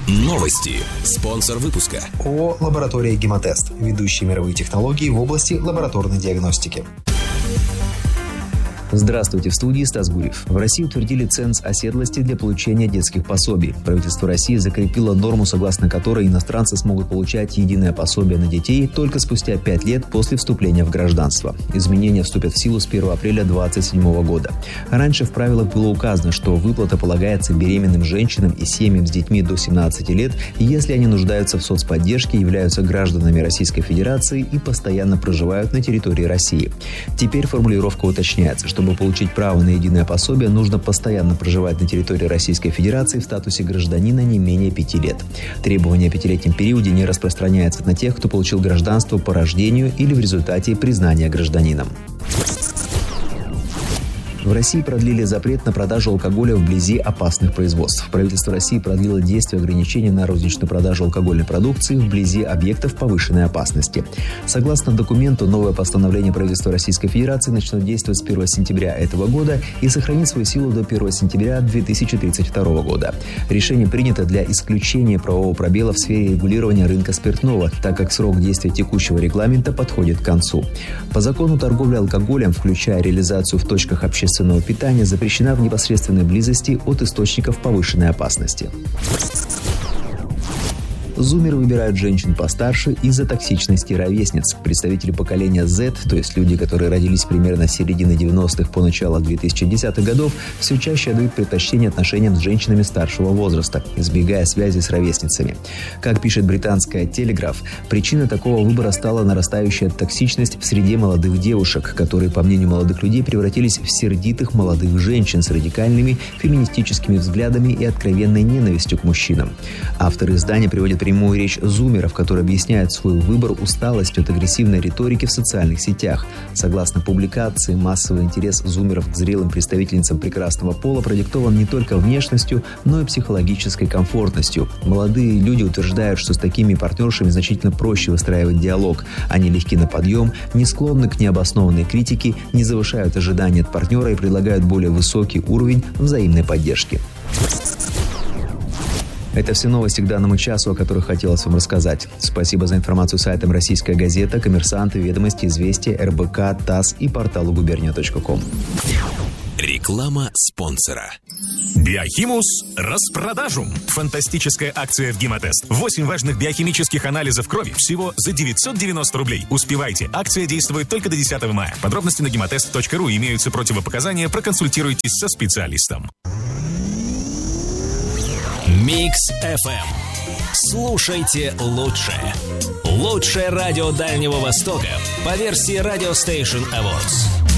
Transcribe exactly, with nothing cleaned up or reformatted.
Новости. Спонсор выпуска. ООО «Лаборатория Гемотест». Ведущие мировые технологии в области лабораторной диагностики. Здравствуйте, в студии Стас Гурьев. В России утвердили ценз оседлости для получения детских пособий. Правительство России закрепило норму, согласно которой иностранцы смогут получать единое пособие на детей только спустя пять лет после вступления в гражданство. Изменения вступят в силу с первого апреля две тысячи двадцать седьмого года. Раньше в правилах было указано, что выплата полагается беременным женщинам и семьям с детьми до семнадцати лет, если они нуждаются в соцподдержке, являются гражданами Российской Федерации и постоянно проживают на территории России. Теперь формулировка уточняется, что Чтобы получить право на единое пособие, нужно постоянно проживать на территории Российской Федерации в статусе гражданина не менее пяти лет. Требование о пятилетнем периоде не распространяется на тех, кто получил гражданство по рождению или в результате признания гражданином. В России продлили запрет на продажу алкоголя вблизи опасных производств. Правительство России продлило действие ограничений на розничную продажу алкогольной продукции вблизи объектов повышенной опасности. Согласно документу, новое постановление правительства Российской Федерации начнет действовать с первого сентября этого года и сохранит свою силу до первого сентября две тысячи тридцать второго года. Решение принято для исключения правового пробела в сфере регулирования рынка спиртного, так как срок действия текущего регламента подходит к концу. По закону торговля алкоголем, включая реализацию в точках общественного питания, запрещена в непосредственной близости от источников повышенной опасности. Зумеры выбирают женщин постарше из-за токсичности ровесниц. Представители поколения Z, то есть люди, которые родились примерно с середины девяностых по начало две тысячи десятых годов, все чаще отдают предпочтение отношениям с женщинами старшего возраста, избегая связи с ровесницами. Как пишет британская «Телеграф», причиной такого выбора стала нарастающая токсичность в среде молодых девушек, которые, по мнению молодых людей, превратились в сердитых молодых женщин с радикальными феминистическими взглядами и откровенной ненавистью к мужчинам. Авторы издания приводят прямую речь зумеров, которые объясняют свой выбор усталостью от агрессивной риторики в социальных сетях. Согласно публикации, массовый интерес зумеров к зрелым представительницам прекрасного пола продиктован не только внешностью, но и психологической комфортностью. Молодые люди утверждают, что с такими партнершами значительно проще выстраивать диалог. Они легки на подъем, не склонны к необоснованной критике, не завышают ожидания от партнера и предлагают более высокий уровень взаимной поддержки. Это все новости к данному часу, о которых хотелось вам рассказать. Спасибо за информацию сайтам «Российская газета», «Коммерсант», «Ведомости», «Известия», эр бэ ка, ТАСС и порталу губерния точка ком. Реклама спонсора. Биохимус распродажу. Фантастическая акция в Гемотест. восемь важных биохимических анализов крови всего за девятьсот девяносто рублей. Успевайте. Акция действует только до десятого мая. Подробности на гемотест точка ру. Имеются противопоказания. Проконсультируйтесь со специалистом. Микс эф эм. Слушайте лучше. Лучшее радио Дальнего Востока по версии Radio Station Awards.